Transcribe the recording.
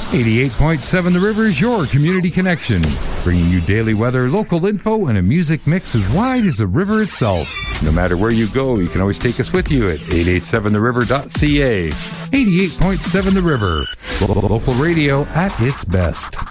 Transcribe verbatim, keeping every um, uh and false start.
eighty-eight point seven The River is your community connection, bringing you daily weather, local info, and a music mix as wide as the river itself. No matter where you go, you can always take us with you at eight eight seven the river dot c a. eighty-eight point seven The River, local radio at its best.